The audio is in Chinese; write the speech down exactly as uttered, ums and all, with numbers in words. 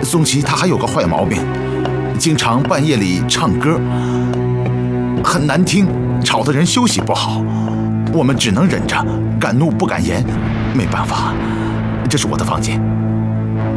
宋琦他还有个坏毛病，经常半夜里唱歌，很难听，吵得人休息不好。我们只能忍着，敢怒不敢言，没办法，这是我的房间。